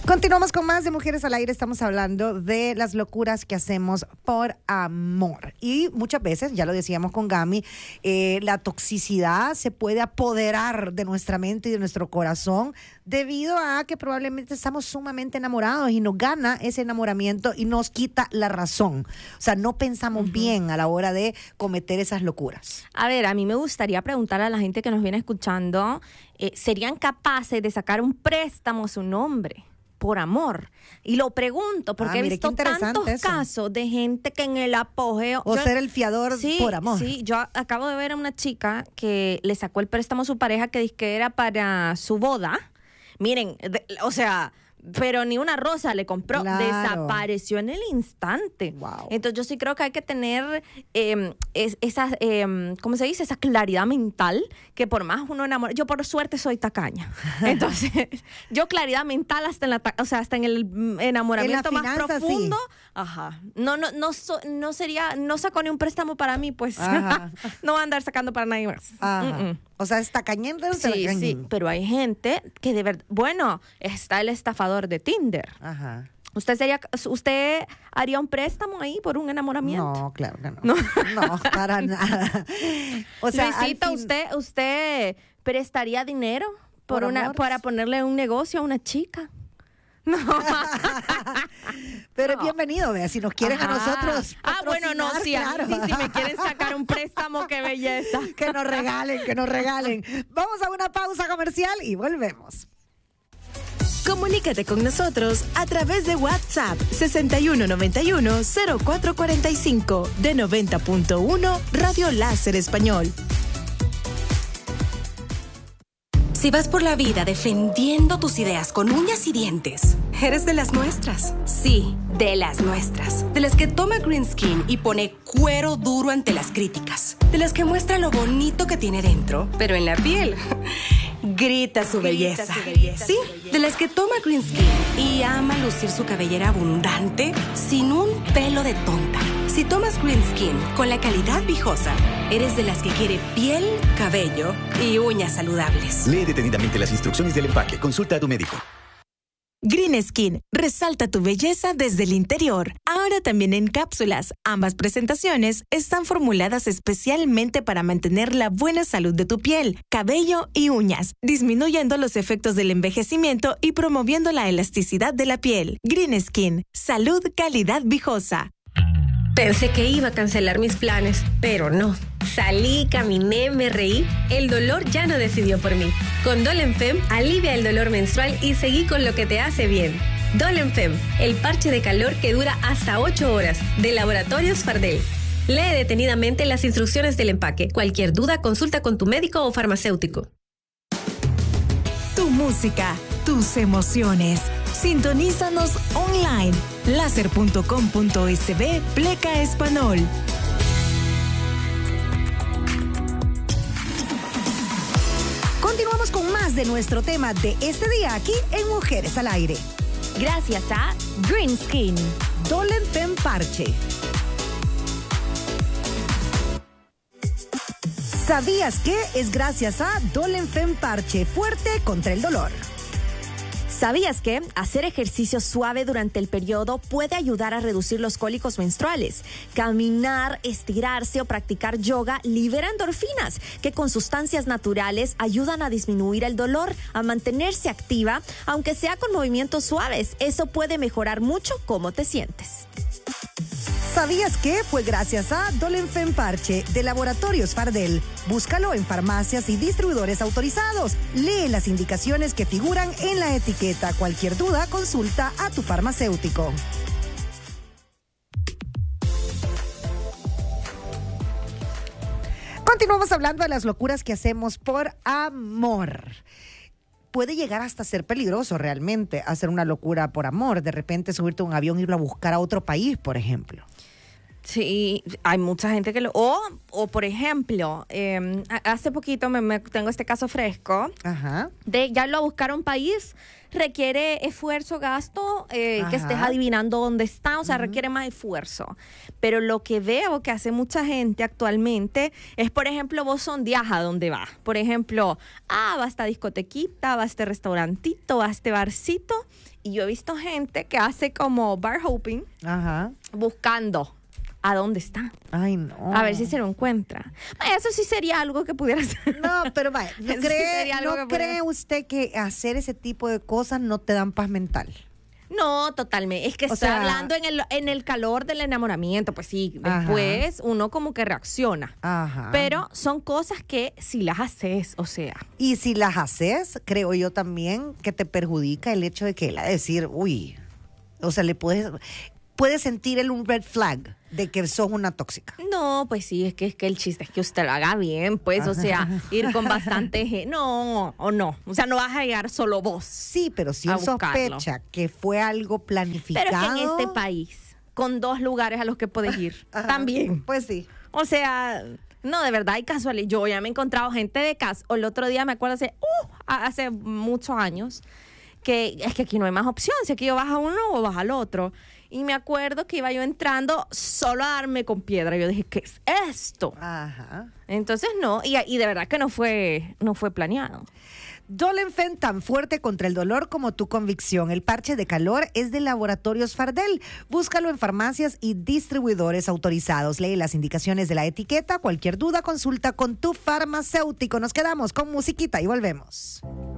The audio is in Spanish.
Continuamos con más de Mujeres al Aire. Estamos hablando de las locuras que hacemos por amor. Y muchas veces, ya lo decíamos con Gami, la toxicidad se puede apoderar de nuestra mente y de nuestro corazón debido a que probablemente estamos sumamente enamorados y nos gana ese enamoramiento y nos quita la razón. O sea, no pensamos bien a la hora de cometer esas locuras. A ver, a mí me gustaría preguntar a la gente que nos viene escuchando, ¿serían capaces de sacar un préstamo a su nombre por amor? Y lo pregunto porque he visto tantos casos de gente que en el apogeo... ser el fiador por amor. Sí, yo acabo de ver a una chica que le sacó el préstamo a su pareja que dizque era para su boda. Miren, pero ni una rosa le compró, desapareció en el instante. Wow. Entonces yo sí creo que hay que tener ¿cómo se dice? Esa claridad mental, que por más uno enamora, yo por suerte soy tacaña. Entonces, yo claridad mental hasta en el enamoramiento más profundo. Sí. Ajá. No saco ni un préstamo para mí, pues. No voy a andar sacando para nadie más. O sea, es tacañento. Sí, pero hay gente que de verdad, bueno, está el estafador de Tinder. Ajá. ¿Usted haría un préstamo ahí por un enamoramiento? No, claro que no. No, para nada. O sea, Luisito, ¿usted prestaría dinero para ponerle un negocio a una chica? No. Pero es bienvenido, vea, si nos quieren a nosotros bueno, no, sí, claro. Si me quieren sacar un préstamo, qué belleza. Que nos regalen. Vamos a una pausa comercial y volvemos. Comunícate con nosotros a través de WhatsApp 6191-0445 de 90.1 Radio Láser Español. Si vas por la vida defendiendo tus ideas con uñas y dientes, eres de las nuestras. Sí, de las nuestras. De las que toma Green Skin y pone cuero duro ante las críticas. De las que muestra lo bonito que tiene dentro, pero en la piel grita su belleza. Sí, de las que toma Green Skin y ama lucir su cabellera abundante sin un pelo de tonta. Si tomas Green Skin con la calidad Vijosa, eres de las que quiere piel, cabello y uñas saludables. Lee detenidamente las instrucciones del empaque. Consulta a tu médico. Green Skin, resalta tu belleza desde el interior. Ahora también en cápsulas. Ambas presentaciones están formuladas especialmente para mantener la buena salud de tu piel, cabello y uñas, disminuyendo los efectos del envejecimiento y promoviendo la elasticidad de la piel. Green Skin, salud, calidad Vijosa. Pensé que iba a cancelar mis planes, pero no. Salí, caminé, me reí. El dolor ya no decidió por mí. Con Dolenfem, alivia el dolor menstrual y seguí con lo que te hace bien. Dolenfem, el parche de calor que dura hasta 8 horas, de Laboratorios Fardel. Lee detenidamente las instrucciones del empaque. Cualquier duda, consulta con tu médico o farmacéutico. Tu música, tus emociones. Sintonízanos online. Láser.com.sb Pleca Español. Continuamos con más de nuestro tema de este día aquí en Mujeres al Aire. Gracias a Green Skin. Dolenfem Parche. ¿Sabías que es gracias a Dolenfem Parche fuerte contra el dolor? ¿Sabías que hacer ejercicio suave durante el periodo puede ayudar a reducir los cólicos menstruales? Caminar, estirarse o practicar yoga libera endorfinas que con sustancias naturales ayudan a disminuir el dolor, a mantenerse activa, aunque sea con movimientos suaves. Eso puede mejorar mucho cómo te sientes. ¿Sabías que fue gracias a Dolenfem Parche de Laboratorios Fardel? Búscalo en farmacias y distribuidores autorizados. Lee las indicaciones que figuran en la etiqueta. Cualquier duda, consulta a tu farmacéutico. Continuamos hablando de las locuras que hacemos por amor. Puede llegar hasta ser peligroso realmente hacer una locura por amor. De repente subirte a un avión e irlo a buscar a otro país, por ejemplo. Sí, hay mucha gente que lo... O por ejemplo, hace poquito tengo este caso fresco. Ajá. De ya lo buscar un país requiere esfuerzo, gasto, que estés adivinando dónde está, o sea, requiere más esfuerzo. Pero lo que veo que hace mucha gente actualmente es, por ejemplo, vos sondeás a dónde vas. Por ejemplo, va a esta discotequita, va a este restaurantito, va a este barcito. Y yo he visto gente que hace como bar hopping, buscando a dónde está. Ay, no. A ver si se lo encuentra. Eso sí sería algo que pudiera hacer. No, pero vaya, ¿no cree usted que hacer ese tipo de cosas no te dan paz mental? No, totalmente. Es que estoy hablando en el calor del enamoramiento. Pues sí, después uno como que reacciona. Ajá. Pero son cosas que si las haces, o sea. Y si las haces, creo yo también que te perjudica el hecho de que él a decir, uy, o sea, le puedes sentir un red flag de que sos una tóxica. No, pues sí, es que el chiste es que usted lo haga bien, pues, o sea, ir con bastante gente. No, o sea, no vas a llegar solo vos. Sí, pero si él sospecha que fue algo planificado. Pero es que en este país, con 2 lugares a los que puedes ir, también. Pues sí. O sea, no, de verdad hay casualidad. Yo ya me he encontrado gente de casa, o el otro día me acuerdo hace muchos años, que es que aquí no hay más opción, si aquí yo vas a uno o vas al otro. Y me acuerdo que iba yo entrando solo a darme con piedra. Yo dije, ¿qué es esto? Ajá. Entonces no, y de verdad que no fue planeado. Dolenfen, tan fuerte contra el dolor como tu convicción. El parche de calor es de Laboratorios Fardel. Búscalo en farmacias y distribuidores autorizados. Lee las indicaciones de la etiqueta. Cualquier duda, consulta con tu farmacéutico. Nos quedamos con musiquita y volvemos.